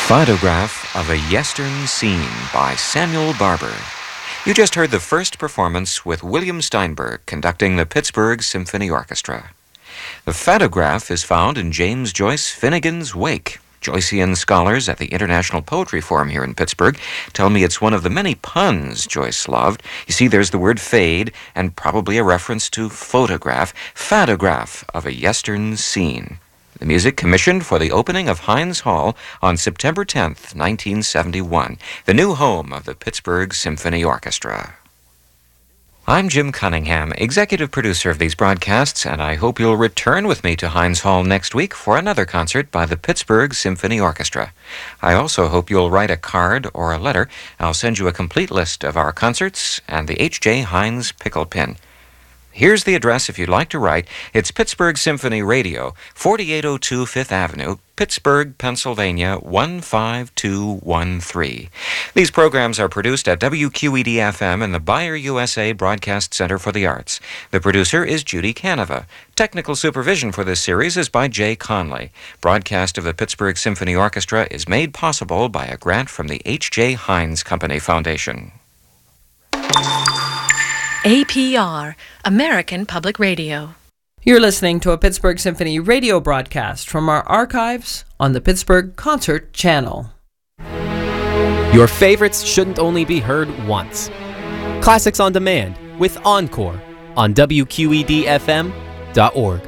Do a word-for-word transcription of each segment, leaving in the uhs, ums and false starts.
Photograph of a Yestern Scene by Samuel Barber. You just heard the first performance with William Steinberg conducting the Pittsburgh Symphony Orchestra. The photograph is found in James Joyce Finnegan's Wake. Joycean scholars at the International Poetry Forum here in Pittsburgh tell me it's one of the many puns Joyce loved. You see, there's the word fade and probably a reference to photograph, photograph of a Yestern Scene. The music commissioned for the opening of Heinz Hall on September tenth, nineteen seventy-one, the new home of the Pittsburgh Symphony Orchestra. I'm Jim Cunningham, executive producer of these broadcasts, and I hope you'll return with me to Heinz Hall next week for another concert by the Pittsburgh Symphony Orchestra. I also hope you'll write a card or a letter. I'll send you a complete list of our concerts and the H J Heinz pickle pin. Here's the address if you'd like to write. It's Pittsburgh Symphony Radio, forty-eight oh two Fifth Avenue, Pittsburgh, Pennsylvania, one five two one three. These programs are produced at W Q E D F M and the Bayer U S A Broadcast Center for the Arts. The producer is Judy Canova. Technical supervision for this series is by Jay Conley. Broadcast of the Pittsburgh Symphony Orchestra is made possible by a grant from the H J Heinz Company Foundation. A P R, American Public Radio. You're listening to a Pittsburgh Symphony radio broadcast from our archives on the Pittsburgh Concert Channel. Your favorites shouldn't only be heard once. Classics on Demand with Encore on W Q E D F M dot org.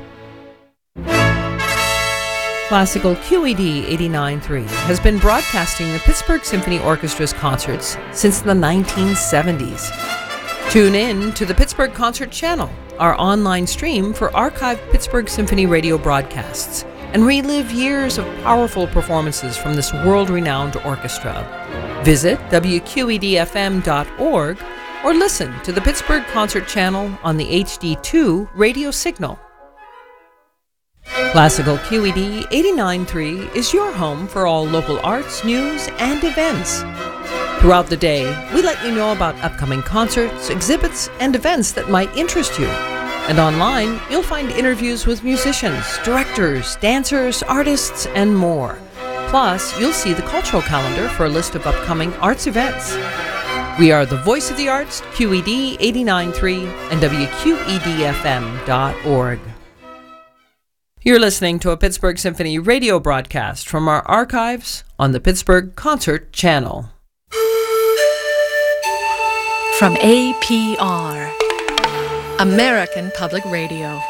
Classical Q E D eighty-nine point three has been broadcasting the Pittsburgh Symphony Orchestra's concerts since the nineteen seventies. Tune in to the Pittsburgh Concert Channel, our online stream for archived Pittsburgh Symphony radio broadcasts, and relive years of powerful performances from this world-renowned orchestra. Visit W Q E D F M dot org or listen to the Pittsburgh Concert Channel on the H D two radio signal. Classical Q E D eighty-nine point three is your home for all local arts, news, and events. Throughout the day, we let you know about upcoming concerts, exhibits, and events that might interest you. And online, you'll find interviews with musicians, directors, dancers, artists, and more. Plus, you'll see the cultural calendar for a list of upcoming arts events. We are the voice of the arts, Q E D eighty-nine point three and W Q E D F M dot org. You're listening to a Pittsburgh Symphony radio broadcast from our archives on the Pittsburgh Concert Channel. From A P R, American Public Radio.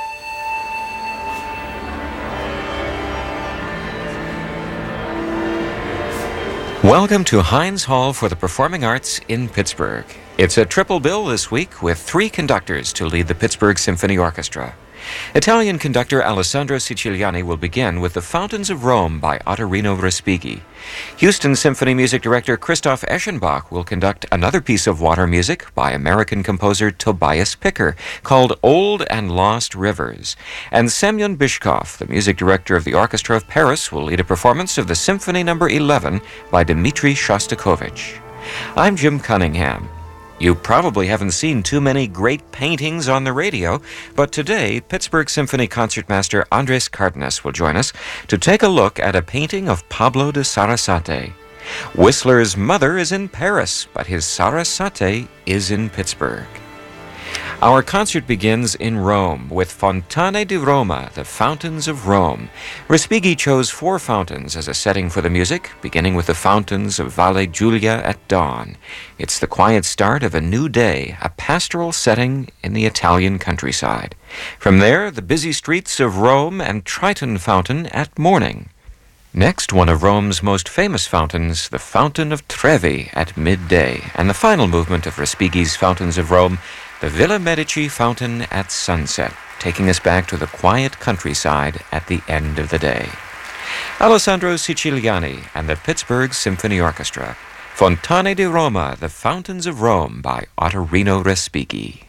Welcome to Heinz Hall for the Performing Arts in Pittsburgh. It's a triple bill this week with three conductors to lead the Pittsburgh Symphony Orchestra. Italian conductor Alessandro Siciliani will begin with The Fountains of Rome by Ottorino Respighi. Houston Symphony Music Director Christoph Eschenbach will conduct another piece of water music by American composer Tobias Picker called Old and Lost Rivers. And Semyon Bishkov, the music director of the Orchestra of Paris, will lead a performance of the Symphony Number eleven by Dmitri Shostakovich. I'm Jim Cunningham. You probably haven't seen too many great paintings on the radio, but today, Pittsburgh Symphony concertmaster Andres Cardenas will join us to take a look at a painting of Pablo de Sarasate. Whistler's mother is in Paris, but his Sarasate is in Pittsburgh. Our concert begins in Rome with Fontane di Roma, the Fountains of Rome. Respighi chose four fountains as a setting for the music, beginning with the fountains of Valle Giulia at dawn. It's the quiet start of a new day, a pastoral setting in the Italian countryside. From there, the busy streets of Rome and Triton Fountain at morning. Next, one of Rome's most famous fountains, the Fountain of Trevi at midday, and the final movement of Respighi's Fountains of Rome, the Villa Medici Fountain at sunset, taking us back to the quiet countryside at the end of the day. Alessandro Siciliani and the Pittsburgh Symphony Orchestra, Fontane di Roma, The Fountains of Rome by Ottorino Respighi.